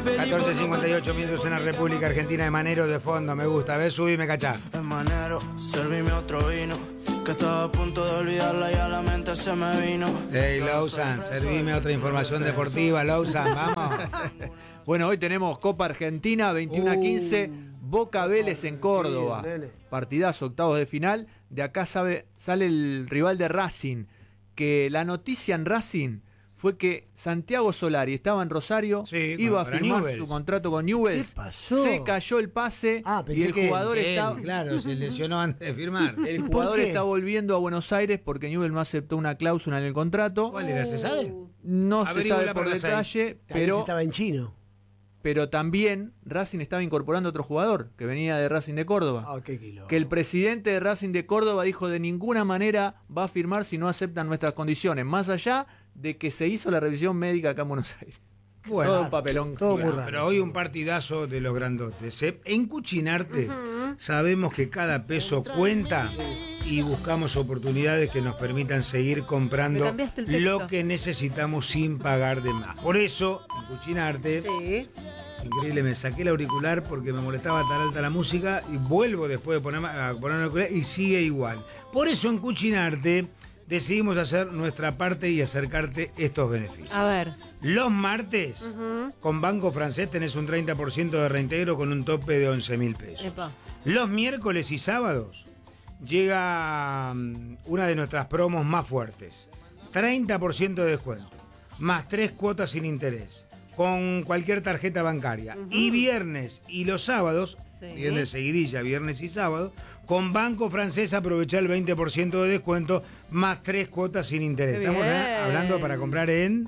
14:58 minutos en la República Argentina. De Manero de fondo, me gusta. ¿Ves? Subime, cachá. De Manero, servime otro vino, que estaba a punto de olvidarla y a la mente se me vino. Hey, Lawson, servime otra información deportiva, Lawson, vamos. Bueno, hoy tenemos Copa Argentina, 21-15, Boca Vélez en Córdoba. Partidazo, octavos de final. De acá sale el rival de Racing. Que la noticia en Racing fue que Santiago Solari estaba en Rosario, iba a firmar su contrato con Newell's. ¿Qué pasó? Se cayó el pase y el jugador está... Claro, se lesionó antes de firmar. El jugador está volviendo a Buenos Aires porque Newell's no aceptó una cláusula en el contrato. ¿Cuál era? ¿Se sabe? No se sabe por detalle, pero estaba en chino. Pero también Racing estaba incorporando otro jugador que venía de Racing de Córdoba. Que el presidente de Racing de Córdoba dijo de ninguna manera va a firmar si no aceptan nuestras condiciones, más allá de que se hizo la revisión médica acá en Buenos Aires. Bueno, todo un papelón. Todo muy raro. Pero hoy un partidazo de los grandotes. En Cuchinarte sabemos que cada peso cuenta y buscamos oportunidades que nos permitan seguir comprando lo que necesitamos sin pagar de más. Por eso, en Cuchinarte, increíble, me saqué el auricular porque me molestaba tan alta la música y vuelvo después de poner el auricular y sigue igual. Por eso en Cuchinarte decidimos hacer nuestra parte y acercarte estos beneficios. A ver. Los martes, con Banco Francés tenés un 30% de reintegro con un tope de 11.000 pesos. Epa. Los miércoles y sábados llega una de nuestras promos más fuertes. 30% de descuento, más 3 cuotas sin interés, con cualquier tarjeta bancaria. Y viernes y los sábados, viernes seguidilla, viernes y sábado, con Banco Francés aprovechar el 20% de descuento, más 3 cuotas sin interés. Estamos hablando para comprar en...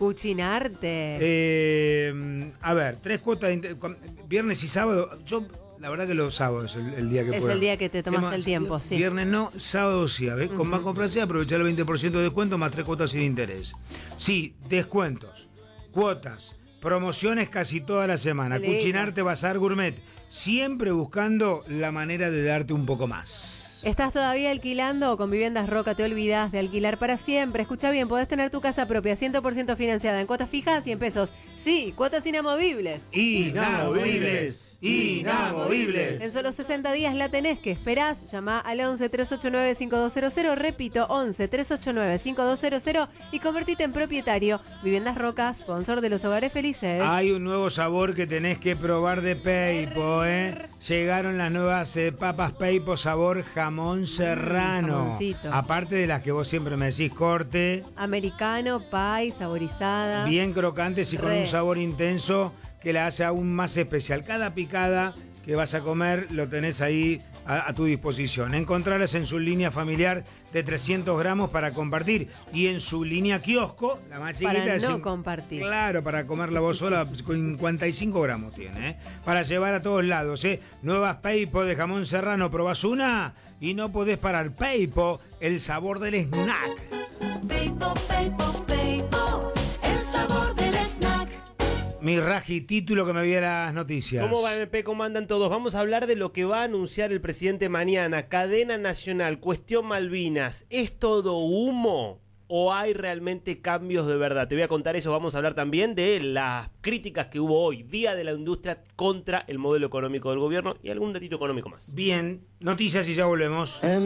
Cuchinarte. A ver, 3 cuotas de interés, viernes y sábado. Yo, la verdad que los sábados es el día que puedo. Es el día que te tomas el tiempo, sí. Viernes no, sábado sí. ¿Ves? Con Banco Francés aprovechar el 20% de descuento, más 3 cuotas sin interés. Sí, descuentos, cuotas, promociones casi toda la semana. Cuchinarte, Bazar Gourmet, siempre buscando la manera de darte un poco más. ¿Estás todavía alquilando o con Viviendas Roca te olvidás de alquilar para siempre? Escucha bien, podés tener tu casa propia 100% financiada en cuotas fijas, 100 pesos. Sí, cuotas inamovibles. Inamovibles. Inamovibles. En solo 60 días la tenés. ¿Qué esperás? Llama al 11-389-5200. Repito, 11-389-5200 y convertite en propietario. Viviendas Roca, sponsor de los hogares felices. Hay un nuevo sabor que tenés que probar de Peipo, Llegaron las nuevas papas Peipo sabor jamón serrano. Jamoncito. Aparte de las que vos siempre me decís, corte. Americano, pie, saborizada. Bien crocantes y con un sabor intenso que la hace aún más especial. Cada picada que vas a comer lo tenés ahí a tu disposición. Encontrarlas en su línea familiar de 300 gramos para compartir y en su línea kiosco, la más chiquita. Para no compartir. Claro, para comerla vos sola, 55 gramos tiene, para llevar a todos lados, Nuevas Peipo de jamón serrano, probás una y no podés parar. Peipo, el sabor del snack. Peipo, Peipo, Peipo, el sabor del snack. Mi Raji, título que me viera las noticias. ¿Cómo va, MP? ¿Cómo andan todos? Vamos a hablar de lo que va a anunciar el presidente mañana. Cadena nacional, cuestión Malvinas. ¿Es todo humo o hay realmente cambios de verdad? Te voy a contar eso. Vamos a hablar también de las críticas que hubo hoy, Día de la Industria, contra el modelo económico del gobierno y algún datito económico más. Bien, noticias y ya volvemos.